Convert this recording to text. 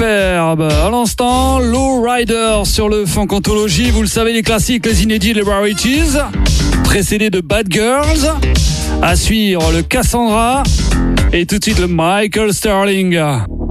superbe. À l'instant, Low Rider sur le Funk Anthology. Vous le savez, les classiques, les inédits, les rarities. Précédé de Bad Girls. À suivre, le Cassandra. Et tout de suite, le Michael Sterling.